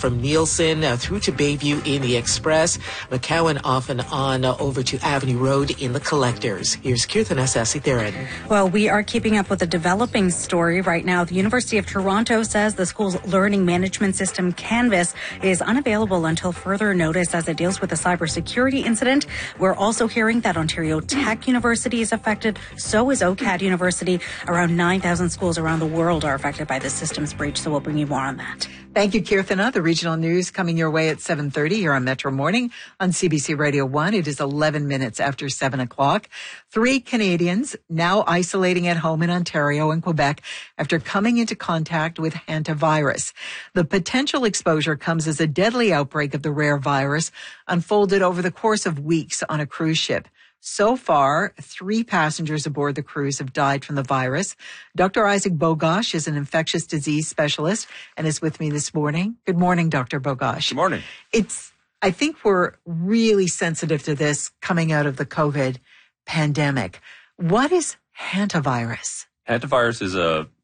from Nielsen through to Bayview in the Express, McCowan off and on over to Avenue Road in the Collectors. Here's Kirtan Sasitharan. Well, we are keeping up with a developing story right now. The University of Toronto says the school's learning management system, Canvas, is unavailable until further notice as it deals with a cybersecurity incident. We're also hearing that Ontario Tech University is affected. So is OCAD University. Around 9,000 schools around the world are affected by the systems breach. So we'll bring you more on that. Thank you, Kirthana. The regional news coming your way at 7:30 here on Metro Morning on CBC Radio 1. It is 11 minutes after 7 o'clock. 3 Canadians now isolating at home in Ontario and Quebec after coming into contact with hantavirus. The potential exposure comes as a deadly outbreak of the rare virus unfolded over the course of weeks on a cruise ship. So far, 3 passengers aboard the cruise have died from the virus. Dr. Isaac Bogosh is an infectious disease specialist and is with me this morning. Good morning, Dr. Bogosh. Good morning. I think we're really sensitive to this coming out of the COVID pandemic. What is hantavirus? Hantavirus is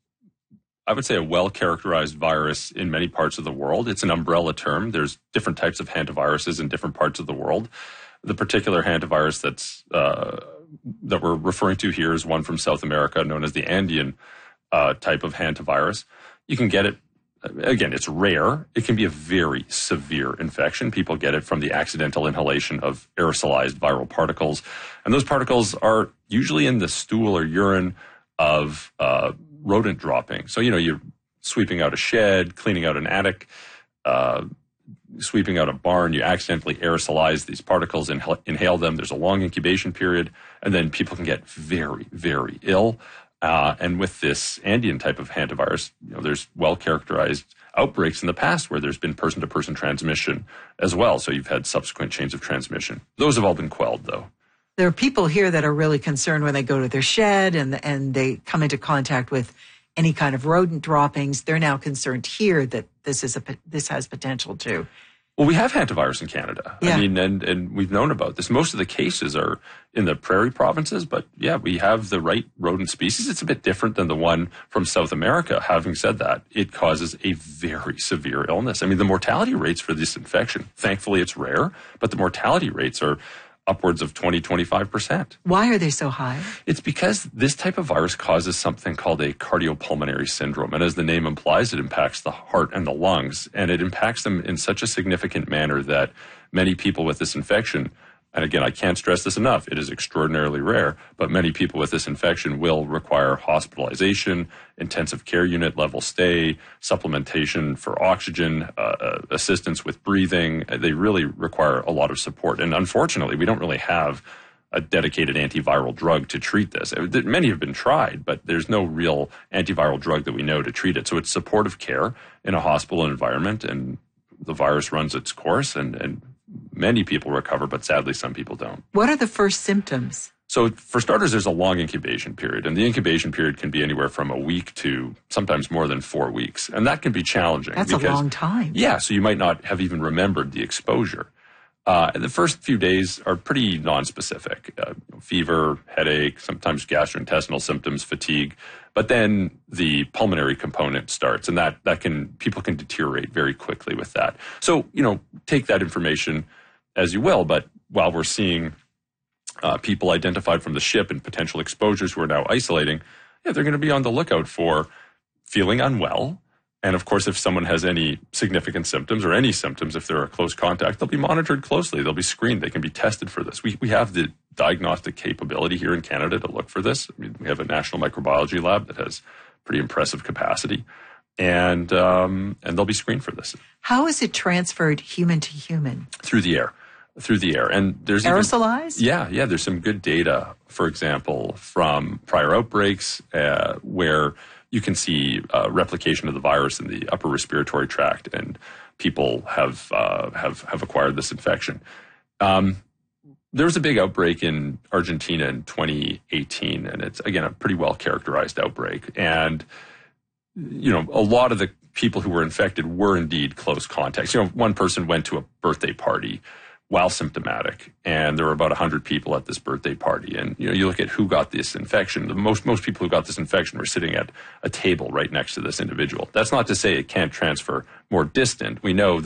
I would say a well-characterized virus in many parts of the world. It's an umbrella term. There's different types of hantaviruses in different parts of the world. The particular hantavirus that we're referring to here is one from South America known as the Andean type of hantavirus. You can get it, again, it's rare. It can be a very severe infection. People get it from the accidental inhalation of aerosolized viral particles. And those particles are usually in the stool or urine of rodent dropping. So, you're sweeping out a shed, cleaning out an attic, sweeping out a barn, you accidentally aerosolize these particles and inhale them. There's a long incubation period, and then people can get very, very ill. And with this Andean type of hantavirus, there's well-characterized outbreaks in the past where there's been person-to-person transmission as well. So you've had subsequent chains of transmission. Those have all been quelled, though. There are people here that are really concerned when they go to their shed and they come into contact with any kind of rodent droppings. They're now concerned here that this has potential too. Well, we have hantavirus in Canada. Yeah. I mean, and we've known about this. Most of the cases are in the prairie provinces, but yeah, we have the right rodent species. It's a bit different than the one from South America. Having said that, it causes a very severe illness. I mean, the mortality rates for this infection, thankfully it's rare, but the mortality rates are upwards of 20-25%. Why are they so high? It's because this type of virus causes something called a cardiopulmonary syndrome. And as the name implies, it impacts the heart and the lungs. And it impacts them in such a significant manner that many people with this infection, and again, I can't stress this enough, it is extraordinarily rare, but many people with this infection will require hospitalization, intensive care unit level stay, supplementation for oxygen, assistance with breathing. They really require a lot of support. And unfortunately, we don't really have a dedicated antiviral drug to treat this. Many have been tried, but there's no real antiviral drug that we know to treat it. So it's supportive care in a hospital environment, and the virus runs its course, and many people recover, but sadly some people don't. What are the first symptoms? So for starters, there's a long incubation period, and the incubation period can be anywhere from a week to sometimes more than 4 weeks. And that can be challenging. That's a long time. Yeah, so you might not have even remembered the exposure. The first few days are pretty nonspecific. Fever, headache, sometimes gastrointestinal symptoms, fatigue. But then the pulmonary component starts, and people can deteriorate very quickly with that. So, take that information as you will, but while we're seeing people identified from the ship and potential exposures who are now isolating, they're going to be on the lookout for feeling unwell. And of course, if someone has any significant symptoms or any symptoms, if they're a close contact, they'll be monitored closely. They'll be screened. They can be tested for this. We have the diagnostic capability here in Canada to look for this. I mean, we have a national microbiology lab that has pretty impressive capacity, and they'll be screened for this. How is it transferred human to human? Through the air. And there's aerosolized? Yeah. There's some good data, for example, from prior outbreaks where you can see replication of the virus in the upper respiratory tract, and people have acquired this infection. There was a big outbreak in Argentina in 2018, and it's, again, a pretty well-characterized outbreak. And, a lot of the people who were infected were indeed close contacts. One person went to a birthday party while symptomatic, and there were about 100 people at this birthday party. And, you look at who got this infection. Most people who got this infection were sitting at a table right next to this individual. That's not to say it can't transfer more distant. We know